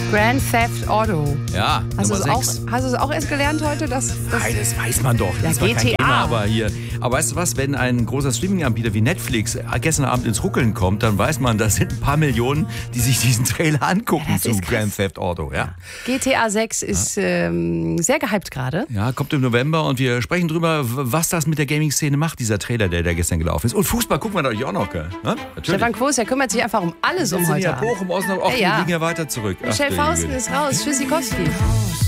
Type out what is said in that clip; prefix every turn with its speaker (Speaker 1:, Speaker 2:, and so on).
Speaker 1: Grand Theft Auto.
Speaker 2: Ja,
Speaker 1: Hast du
Speaker 2: Nummer
Speaker 1: es
Speaker 2: 6.
Speaker 1: auch erst gelernt heute?
Speaker 2: Nein, das weiß man doch.
Speaker 1: Ja,
Speaker 2: Das war kein
Speaker 1: GTA.
Speaker 2: Gamer, aber hier. Aber weißt du was, wenn ein großer Streaming-Anbieter wie Netflix gestern Abend ins Ruckeln kommt, dann weiß man, das sind ein paar Millionen, die sich diesen Trailer angucken
Speaker 1: Ja, das
Speaker 2: zu
Speaker 1: ist krass.
Speaker 2: Grand Theft Auto. Ja.
Speaker 1: GTA 6 ist sehr gehypt gerade.
Speaker 2: Ja, kommt im November und wir sprechen drüber, was das mit der Gaming-Szene macht, dieser Trailer, der da gestern gelaufen ist. Und Fußball gucken wir natürlich auch noch, gell? Ja, natürlich.
Speaker 1: Stefan Quos, der kümmert sich einfach um alles um heute
Speaker 2: Ja,
Speaker 1: Abend.
Speaker 2: Bochum, Osnabrück, ach,
Speaker 1: Ja.
Speaker 2: die liegen ja weiter zurück. Ach,
Speaker 1: Michelle
Speaker 2: du
Speaker 1: Fausten
Speaker 2: Güte.
Speaker 1: ist raus. Tschüssikowski.